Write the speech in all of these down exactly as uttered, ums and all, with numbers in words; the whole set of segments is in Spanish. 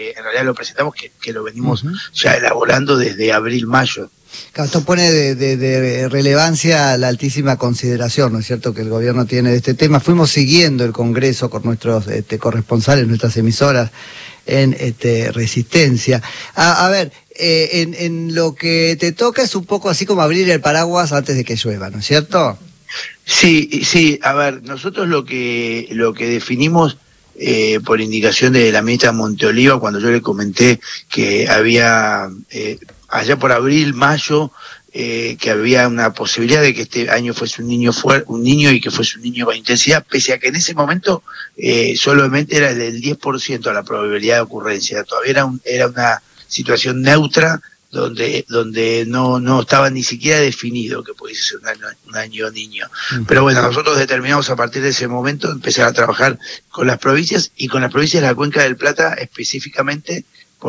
en realidad lo presentamos, que, que lo venimos uh-huh. ya elaborando desde abril, mayo. Claro, esto pone de, de, de relevancia la altísima consideración, ¿no es cierto?, que el gobierno tiene de este tema. Fuimos siguiendo el Congreso con nuestros este, corresponsales, nuestras emisoras en este, Resistencia. A, a ver, eh, en, en lo que te toca es un poco así como abrir el paraguas antes de que llueva, ¿no es cierto? Sí, sí, a ver, nosotros lo que, lo que definimos... Eh, por indicación de la ministra Monteoliva, cuando yo le comenté que había, eh, allá por abril, mayo, eh, que había una posibilidad de que este año fuese un niño fuer un niño y que fuese un niño con intensidad, pese a que en ese momento eh, solamente era del diez por ciento la probabilidad de ocurrencia, todavía era, un, era una situación neutra, donde donde no no estaba ni siquiera definido que pudiese ser un año, un año niño. Uh-huh. Pero bueno, nosotros determinamos a partir de ese momento empezar a trabajar con las provincias y con las provincias de la Cuenca del Plata específicamente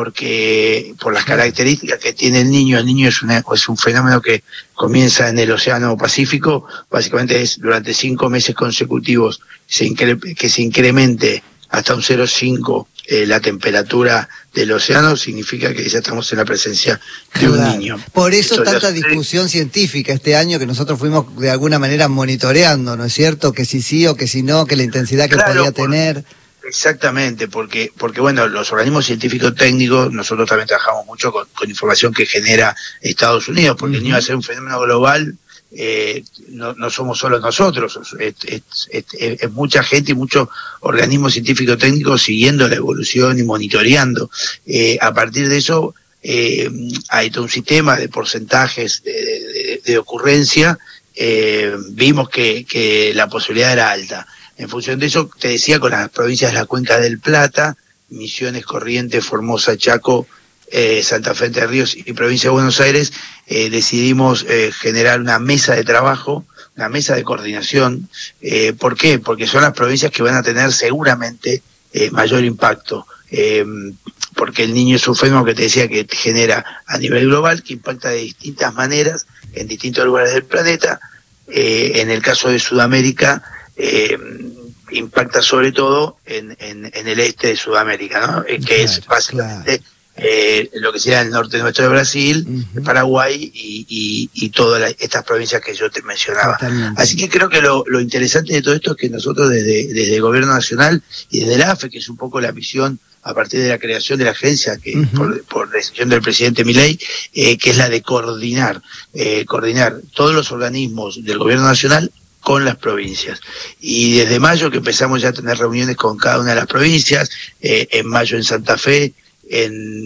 porque por las características que tiene el niño. El niño es, una, es un fenómeno que comienza en el Océano Pacífico, básicamente es durante cinco meses consecutivos se incre- que se incremente hasta un cero coma cinco eh, la temperatura del océano, significa que ya estamos en la presencia de un claro. niño. Por eso Esto tanta lo... discusión científica este año que nosotros fuimos de alguna manera monitoreando, ¿no es cierto? Que si sí o que si no, que la intensidad que claro, podía por... tener... Exactamente, porque, porque bueno, los organismos científicos técnicos, nosotros también trabajamos mucho con, con información que genera Estados Unidos, porque uh-huh. el niño va a ser un fenómeno global. Eh, no, no somos solo nosotros, es, es, es, es mucha gente y muchos organismos científicos técnicos siguiendo la evolución y monitoreando. Eh, a partir de eso eh, hay todo un sistema de porcentajes de, de, de ocurrencia. Eh, vimos que, que la posibilidad era alta. En función de eso, te decía, con las provincias de la Cuenca del Plata, Misiones, Corrientes, Formosa, Chaco, Eh, Santa Fe, Entre Ríos y Provincia de Buenos Aires, eh, decidimos eh, generar una mesa de trabajo, una mesa de coordinación. Eh, ¿Por qué? Porque son las provincias que van a tener seguramente eh, mayor impacto. Eh, porque el niño es un fenómeno que te decía que genera a nivel global, que impacta de distintas maneras en distintos lugares del planeta. Eh, en el caso de Sudamérica, eh, impacta sobre todo en, en, en el este de Sudamérica, ¿no? Eh, que claro, es básicamente... Claro. Eh, lo que sería el norte nuestro de Brasil, uh-huh. Paraguay y, y, y todas la, estas provincias que yo te mencionaba. Totalmente. Así que creo que lo, lo interesante de todo esto es que nosotros desde, desde el Gobierno Nacional y desde la A F E, que es un poco la misión a partir de la creación de la agencia, que uh-huh. por, por decisión del presidente Milei, eh, que es la de coordinar, eh, coordinar todos los organismos del Gobierno Nacional con las provincias. Y desde mayo que empezamos ya a tener reuniones con cada una de las provincias, eh, en mayo en Santa Fe, En,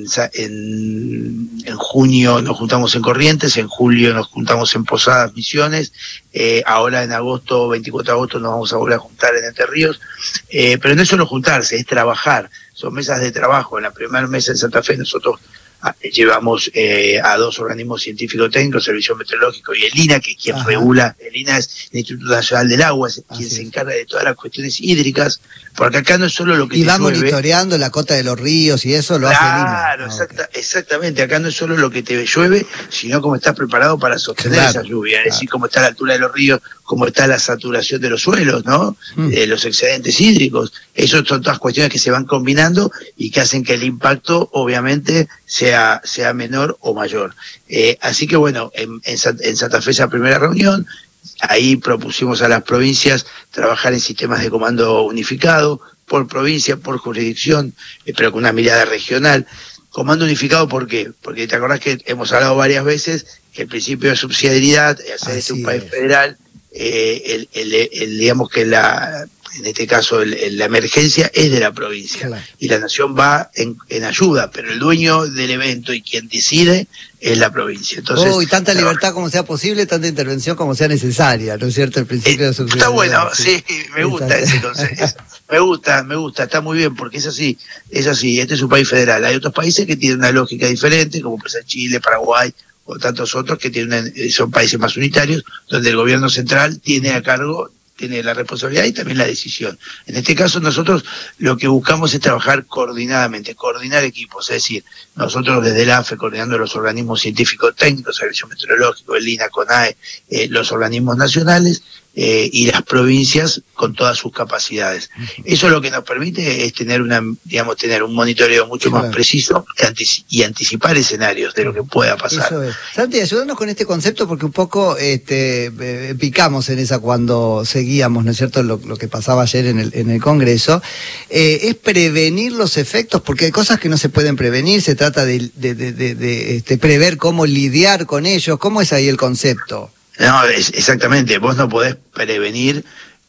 en, en junio nos juntamos en Corrientes, en julio nos juntamos en Posadas, Misiones, eh, ahora en agosto, veinticuatro de agosto nos vamos a volver a juntar en Entre Ríos, eh, pero no es solo juntarse, es trabajar, son mesas de trabajo. En la primera mesa en Santa Fe nosotros ah, llevamos eh, a dos organismos científicos técnicos, Servicio Meteorológico y el I N A, que quien Ajá. regula, el I N A es el Instituto Nacional del Agua, es Así quien es. se encarga de todas las cuestiones hídricas, porque acá no es solo lo que y te va llueve. monitoreando la cota de los ríos y eso lo claro, hace el I N A. Claro, ah, exacta, okay. exactamente, acá no es solo lo que te llueve, sino cómo estás preparado para sostener claro, esa lluvia, claro. es decir, cómo está la altura de los ríos, cómo está la saturación de los suelos, ¿no? Mm. Eh, los excedentes hídricos, eso son todas cuestiones que se van combinando y que hacen que el impacto, obviamente, sea, sea menor o mayor. Eh, así que bueno, en, en, en Santa Fe esa primera reunión, ahí propusimos a las provincias trabajar en sistemas de comando unificado, por provincia, por jurisdicción, eh, pero con una mirada regional. Comando unificado, ¿por qué? Porque te acordás que hemos hablado varias veces que el principio de subsidiariedad, hacer este un país es. federal, eh, el, el, el, el, digamos que la, en este caso el, el, la emergencia es de la provincia, claro. y la nación va en, en ayuda, pero el dueño del evento y quien decide es la provincia. Entonces, oh, y tanta no, libertad como sea posible, tanta intervención como sea necesaria, ¿no es cierto? El principio eh, de subsidiariedad. Está bueno, sí, sí me gusta ese concepto. Me gusta, me gusta, está muy bien, porque es así, es así, este es un país federal. Hay otros países que tienen una lógica diferente, como puede ser Chile, Paraguay, o tantos otros que tienen una, son países más unitarios, donde el gobierno central tiene a cargo, tiene la responsabilidad y también la decisión. En este caso nosotros lo que buscamos es trabajar coordinadamente, coordinar equipos, es decir, nosotros desde el A F E coordinando los organismos científicos técnicos, Servicio Meteorológico, el I N A, CONAE, eh, los organismos nacionales, eh, y las provincias con todas sus capacidades. Uh-huh. Eso lo que nos permite es tener una, digamos, tener un monitoreo mucho claro. más preciso y, antici- y anticipar escenarios de lo que pueda pasar. Eso es. Santi, ayúdanos con este concepto porque un poco este, eh, picamos en esa cuando seguíamos, ¿no es cierto?, lo, lo que pasaba ayer en el, en el Congreso. Eh, es prevenir los efectos, porque hay cosas que no se pueden prevenir, se trata de, de, de, de, de este, prever cómo lidiar con ellos. ¿Cómo es ahí el concepto? No, es, exactamente, vos no podés prevenir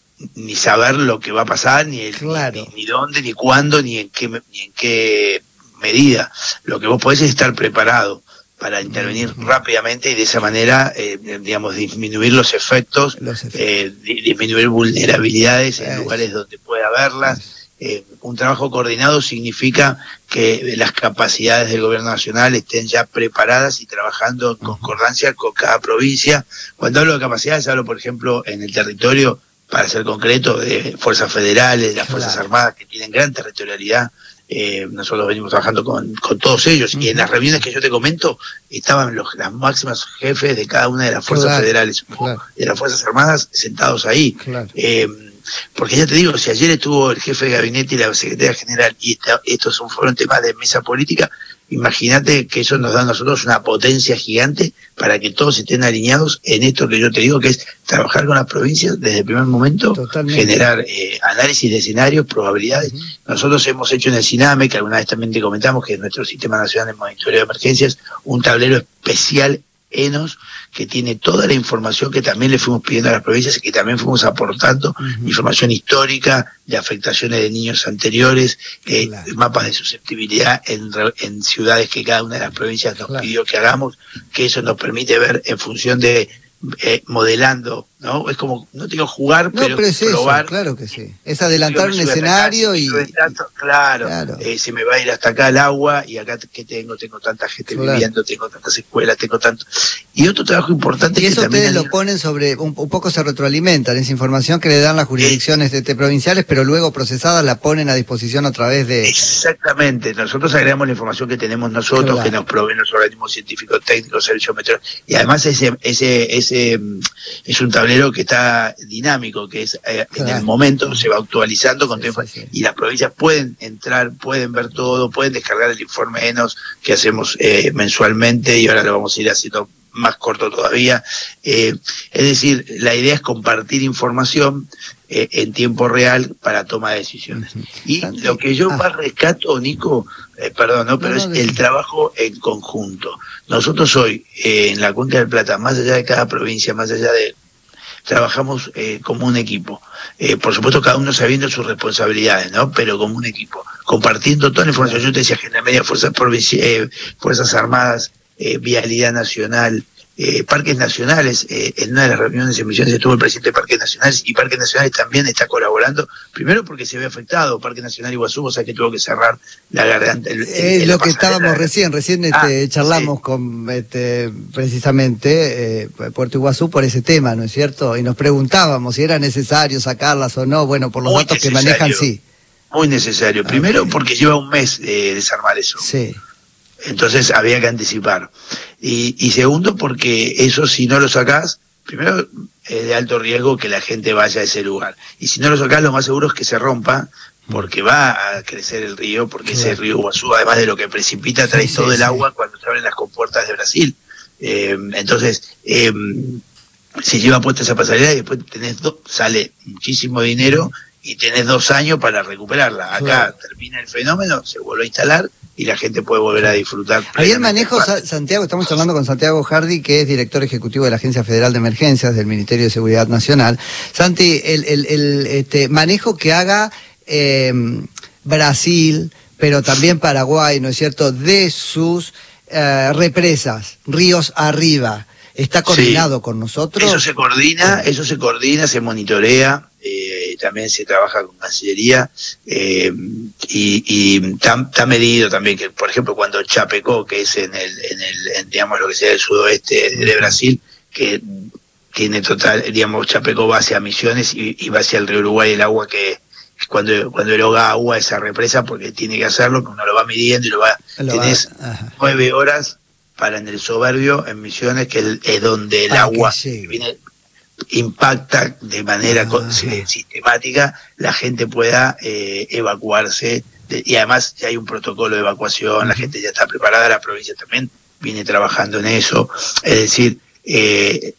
ni saber lo que va a pasar, ni, el, claro. ni, ni dónde, ni cuándo, ni en qué, ni en qué medida. Lo que vos podés es estar preparado para intervenir uh-huh. rápidamente y de esa manera, eh, digamos, disminuir los efectos, los efectos. Eh, disminuir vulnerabilidades en es. lugares donde pueda haberlas. Es. Eh, un trabajo coordinado significa que las capacidades del gobierno nacional estén ya preparadas y trabajando en concordancia con cada provincia. Cuando hablo de capacidades, hablo, por ejemplo, en el territorio, para ser concreto, de fuerzas federales, las Fuerzas claro. Armadas, que tienen gran territorialidad. Eh, nosotros venimos trabajando con, con todos ellos, uh-huh. y en las reuniones que yo te comento estaban los las máximas jefes de cada una de las fuerzas claro. federales, claro. de las Fuerzas Armadas, sentados ahí. Claro. Eh, porque ya te digo, si ayer estuvo el jefe de gabinete y la secretaria general, y esta, estos son, fueron temas de mesa política, imagínate que eso nos da a nosotros una potencia gigante para que todos estén alineados en esto que yo te digo, que es trabajar con las provincias desde el primer momento, totalmente. Generar eh, análisis de escenarios, probabilidades. Uh-huh. Nosotros hemos hecho en el SINAME, que alguna vez también te comentamos, que es nuestro Sistema Nacional de Monitoreo de Emergencias, un tablero especial ENOS, que tiene toda la información que también le fuimos pidiendo a las provincias y que también fuimos aportando, uh-huh. información histórica de afectaciones de niños anteriores, eh, claro. mapas de susceptibilidad en, en ciudades que cada una de las provincias nos claro. pidió que hagamos, que eso nos permite ver en función de eh, modelando, ¿no? Es como, no te digo jugar, no, pero, pero es probar. Eso, claro que sí. Es adelantar un escenario acá, y... Tanto, claro, claro. Eh, se me va a ir hasta acá el agua y acá que tengo, tengo tanta gente claro. viviendo, tengo tantas escuelas, tengo tanto... Y otro trabajo importante... Y eso que ustedes también lo hay... ponen sobre, un, un poco se retroalimentan, esa información que le dan las jurisdicciones eh, este, provinciales, pero luego procesadas la ponen a disposición a través de... Exactamente, nosotros agregamos la información que tenemos nosotros, claro. que nos proveen los organismos científicos, técnicos, servicios meteorológicos, y además ese, ese, ese es un tablero que está dinámico, que es eh, claro. en el momento se va actualizando con sí, sí, sí. y las provincias pueden entrar, pueden ver todo, pueden descargar el informe ENOS que hacemos eh, mensualmente y ahora lo vamos a ir haciendo más corto todavía. Eh, es decir, la idea es compartir información eh, en tiempo real para toma de decisiones. Uh-huh. Y Santi, lo que yo ah. más rescato, Nico, eh, perdón, ¿no? pero no, no, es el trabajo en conjunto. Nosotros hoy, eh, en la Cuenca del Plata, más allá de cada provincia, más allá de... trabajamos eh, como un equipo. Eh, por supuesto, cada uno sabiendo sus responsabilidades, ¿no? Pero como un equipo. Compartiendo toda la información. Yo te decía, General Media, Fuerzas, eh, Fuerzas Armadas, eh, Vialidad Nacional, eh, Parques Nacionales. Eh, en una de las reuniones en Misiones estuvo el presidente de Parques Nacionales y Parques Nacionales también está colaborando. Primero porque se ve afectado. Parque Nacional Iguazú, o sea que tuvo que cerrar la garganta. El, es el, lo que estábamos recién, recién este, ah, charlamos sí. con este, precisamente eh, Puerto Iguazú por ese tema, ¿no es cierto? Y nos preguntábamos si era necesario sacarlas o no. Bueno, por los Muy datos necesario. que manejan, sí. Muy necesario. Primero okay. porque lleva un mes de desarmar eso. Sí. Entonces había que anticipar. Y, y segundo porque eso si no lo sacás, primero es de alto riesgo que la gente vaya a ese lugar. Y si no lo sacás, lo más seguro es que se rompa, porque va a crecer el río, porque claro. ese río Iguazú, además de lo que precipita, trae sí, todo sí, el sí. agua cuando se abren las compuertas de Brasil. Eh, entonces, eh, se lleva puesta esa pasarela y después tenés do, sale muchísimo dinero y tenés dos años para recuperarla. Acá claro. termina el fenómeno, se vuelve a instalar y la gente puede volver a disfrutar. Ahí el manejo, Santiago, estamos hablando con Santiago Hardy, que es director ejecutivo de la Agencia Federal de Emergencias del Ministerio de Seguridad Nacional. Santi, el, el, el este, manejo que haga eh, Brasil, pero también Paraguay, ¿no es cierto?, de sus eh, represas, ríos arriba, ¿está coordinado sí. con nosotros? Eso se coordina, eso se coordina, se monitorea. Eh, también se trabaja con Cancillería eh, y está medido también que, por ejemplo, cuando Chapecó, que es en el, en el en, digamos, lo que sea el sudoeste de Brasil, que tiene total, digamos, Chapecó va hacia Misiones y, y va hacia el río Uruguay, el agua que cuando cuando eroga agua a esa represa, porque tiene que hacerlo, que uno lo va midiendo y lo va, lo tenés va, nueve horas para en el Soberbio, en Misiones, que es donde el ah, agua viene impacta de manera ah. sistemática, la gente pueda eh, evacuarse, de, y además ya hay un protocolo de evacuación, uh-huh. la gente ya está preparada, la provincia también viene trabajando en eso, es decir, eh,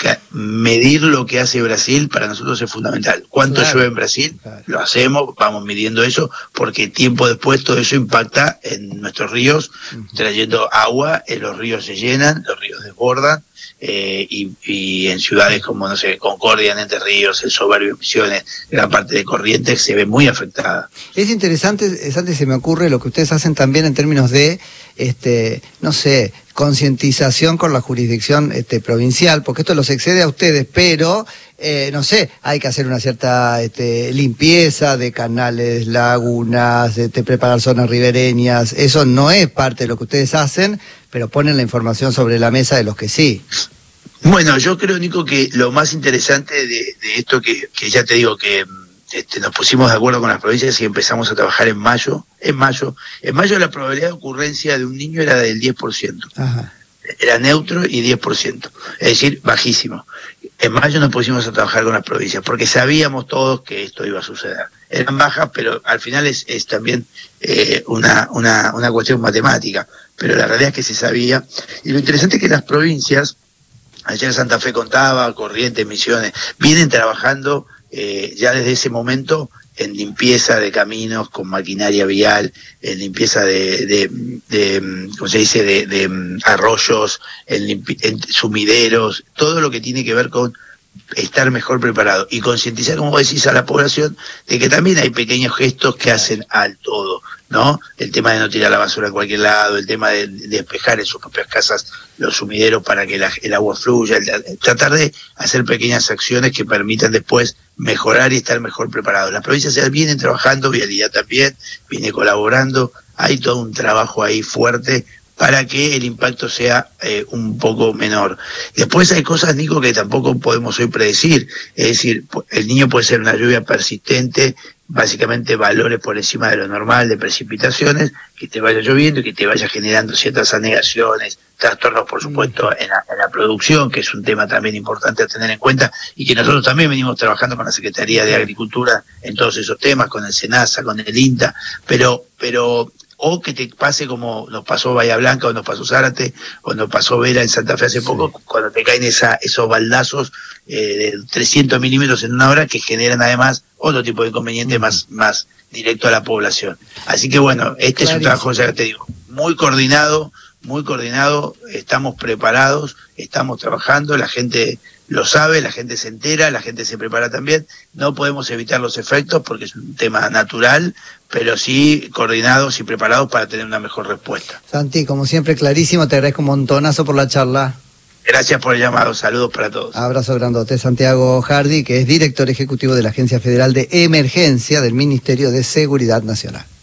medir lo que hace Brasil para nosotros es fundamental. ¿Cuánto claro, llueve en Brasil? Claro. Lo hacemos, vamos midiendo eso, porque tiempo después todo eso impacta en nuestros ríos, uh-huh. trayendo agua, eh, los ríos se llenan, los ríos desbordan, eh, y, y en ciudades como, no sé, Concordia, en Entre Ríos, El Soberbio, Misiones, gran parte de Corrientes se ve muy afectada. Es interesante, Santi, se me ocurre lo que ustedes hacen también en términos de, este, no sé, concientización con la jurisdicción este, provincial, porque esto los excede a ustedes, pero, eh, no sé, hay que hacer una cierta este, limpieza de canales, lagunas, este, preparar zonas ribereñas, eso no es parte de lo que ustedes hacen, pero ponen la información sobre la mesa de los que sí. Bueno, yo creo, Nico, que lo más interesante de, de esto que, que ya te digo que... Este, nos pusimos de acuerdo con las provincias y empezamos a trabajar en mayo. En mayo, en mayo la probabilidad de ocurrencia de un niño era del diez por ciento. Ajá. Era neutro y diez por ciento, es decir, bajísimo. En mayo nos pusimos a trabajar con las provincias porque sabíamos todos que esto iba a suceder. Eran bajas, pero al final es, es también eh, una, una, una cuestión matemática, pero la realidad es que se sabía. Y lo interesante es que las provincias, ayer Santa Fe contaba, Corrientes, Misiones, vienen trabajando Eh, ya desde ese momento en limpieza de caminos con maquinaria vial, en limpieza de, de, de ¿cómo se dice?, de, de arroyos, en, limpi en sumideros, todo lo que tiene que ver con estar mejor preparado y concientizar, como decís, a la población de que también hay pequeños gestos que hacen al todo, ¿no? El tema de no tirar la basura en cualquier lado, el tema de, de despejar en sus propias casas los sumideros para que la, el agua fluya, el, el, tratar de hacer pequeñas acciones que permitan después mejorar y estar mejor preparados. Las provincias ya vienen trabajando, Vialidad también viene colaborando, hay todo un trabajo ahí fuerte para que el impacto sea eh, un poco menor. Después hay cosas, Nico, que tampoco podemos hoy predecir, es decir, el niño puede ser una lluvia persistente, básicamente valores por encima de lo normal de precipitaciones, que te vaya lloviendo y que te vaya generando ciertas anegaciones, trastornos, por supuesto, en la, en la producción, que es un tema también importante a tener en cuenta, y que nosotros también venimos trabajando con la Secretaría de Agricultura en todos esos temas, con el SENASA, con el INTA, pero, pero o que te pase como nos pasó Bahía Blanca, o nos pasó Zárate, o nos pasó Vera en Santa Fe hace sí. poco, cuando te caen esa, esos baldazos eh, de trescientos milímetros en una hora que generan además otro tipo de inconveniente mm. más, más directo a la población. Así que bueno, este Clarísimo. Es un trabajo, ya te digo, muy coordinado, muy coordinado, estamos preparados, estamos trabajando, la gente lo sabe, la gente se entera, la gente se prepara también. No podemos evitar los efectos porque es un tema natural, pero sí coordinados y preparados para tener una mejor respuesta. Santi, como siempre, clarísimo, te agradezco un montonazo por la charla. Gracias por el llamado, saludos para todos. Abrazo grandote. Santiago Hardy, que es director ejecutivo de la Agencia Federal de Emergencia del Ministerio de Seguridad Nacional.